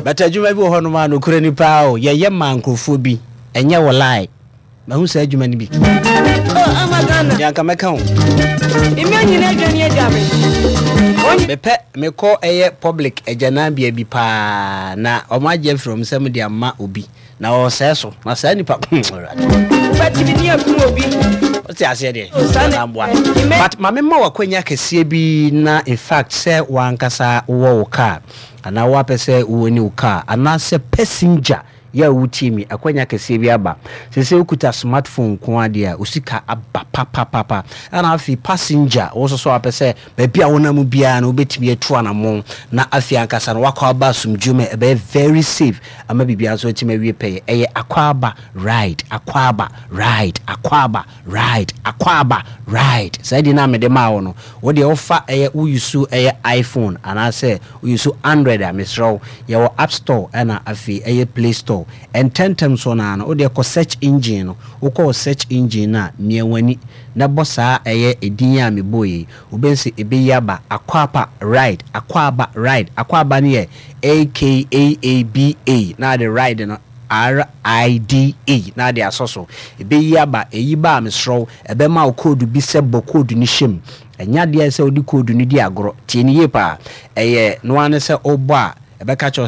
but adwuma bi wo hono ma no kura nipa o ye mankrofo bi enye wo lie ma hu sa adwuma ni bi amagana ya kameka ho imenyi na adwani adame bepe meko eye public ejana bia bi pa na omaje from sem dia ma obi na o seso na sa nipa but bi ni akum obi oti ase de na mboa but mama ma wakwanya kese bi na in fact say wankasa wo car ana wa pese wo ni car ana se passenger ya wutimi akwanya kese bi aba sese ukuta smartphone ko ade a usika aba papa ana afi passenger wo so apese ba bia wona mu bia na obetimi atu anamo na afi ankasa na wakwa aba sumjume be very safe ama bibia so tima wie pay eye akwaba ride saidi na me de ma wo no wo de ofa eye uyusu eye iPhone ana se uyusu Android a mesro ye wo App Store ana afi eye Play Store and 10 times on an o de ko search engine o ko search engine na mienwani na bossa eye edin a me boye obensi ebeyaba akwaba ride akwaba ne AKAABA na the ride no RIDE na de asoso ebeyaba eyiba mesro ebema o code bi sebo code ni shem enya de se odi code ni di agoro tie ni ye pa eye no ane se obo a ebeka